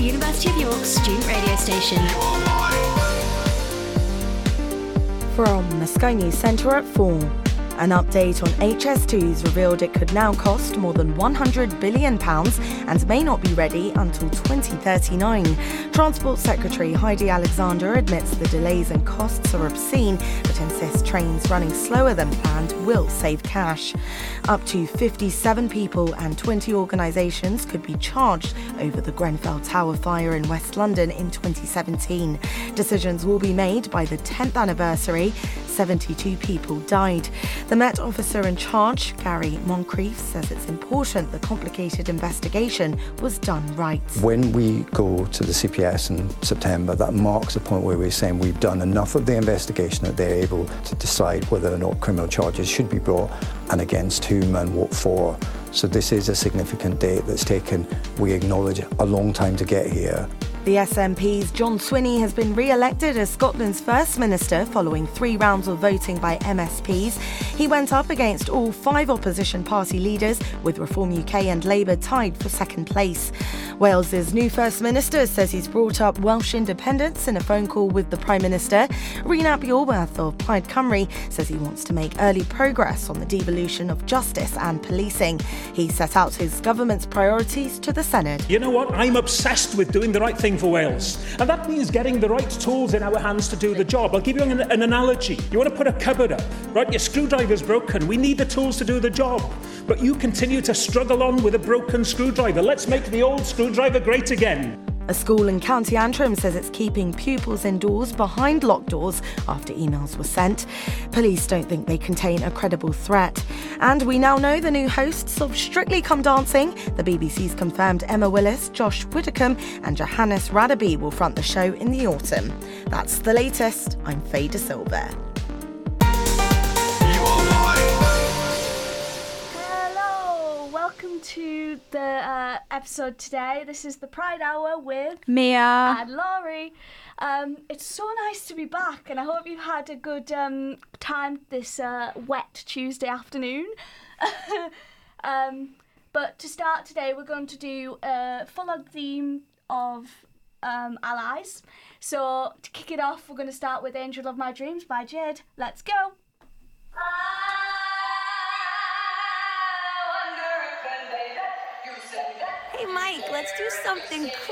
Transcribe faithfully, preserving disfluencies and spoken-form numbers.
University of York's student radio station. From the Sky News Centre at four. An update on H S two's revealed it could now cost more than one hundred billion pounds and may not be ready until twenty thirty-nine. Transport Secretary Heidi Alexander admits the delays and costs are obscene, but insists trains running slower than planned will save cash. Up to fifty-seven people and twenty organisations could be charged over the Grenfell Tower fire in West London in twenty seventeen. Decisions will be made by the tenth anniversary. seventy-two people died. The Met officer in charge, Gary Moncrief, says it's important the complicated investigation was done right. When we go to the C P S in September, that marks the point where we're saying we've done enough of the investigation that they're able to decide whether or not criminal charges should be brought and against whom and what for. So this is a significant date that's taken, we acknowledge, a long time to get here. The S N P's John Swinney has been re-elected as Scotland's First Minister following three rounds of voting by M S Ps. He went up against all five opposition party leaders, with Reform U K and Labour tied for second place. Wales's new First Minister says he's brought up Welsh independence in a phone call with the Prime Minister. Rhys Beorwerth of Plaid Cymru says he wants to make early progress on the devolution of justice and policing. He set out his government's priorities to the Senedd. You know what? I'm obsessed with doing the right thing for Wales. And that means getting the right tools in our hands to do the job. I'll give you an, an analogy. You want to put a cupboard up, right? Your screwdriver's broken. We need the tools to do the job. But you continue to struggle on with a broken screwdriver. Let's make the old screwdriver great again. A school in County Antrim says it's keeping pupils indoors behind locked doors after emails were sent. Police don't think they contain a credible threat. And we now know the new hosts of Strictly Come Dancing. The B B C's confirmed Emma Willis, Josh Widdicombe and Johannes Radaby will front the show in the autumn. That's the latest. I'm Faye De Silva. Welcome to the uh, episode today. This is the Pride Hour with Mia and Laurie. Um, it's so nice to be back, and I hope you've had a good um, time this uh, wet Tuesday afternoon. um, but to start today, we're going to do a full-on theme of um, allies. So to kick it off, we're going to start with Angel of My Dreams by Jade. Let's go. Hey Mike, let's do something